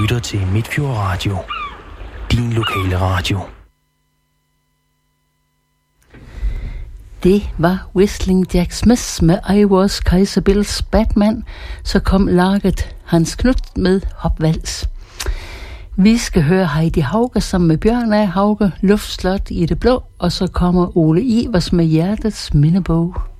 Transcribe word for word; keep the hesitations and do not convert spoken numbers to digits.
lytter til Midtfjord Radio. Din lokale radio. Det var Whistling Jack Smith med I Was Kaiser Bills Batman. Så kom laget Hans Knudt med Hopvals. Vi skal høre Heidi Hauge sammen med Bjørn A. Hauge, Luftslot i det blå, og så kommer Ole Ivers med Hjertets Mindebog.